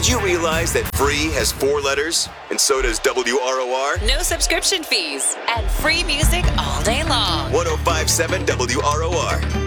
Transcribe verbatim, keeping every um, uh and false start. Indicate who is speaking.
Speaker 1: Did you realize that free has four letters? And so does W R O R?
Speaker 2: No subscription fees and free music all day long.
Speaker 1: one oh five point seven W R O R.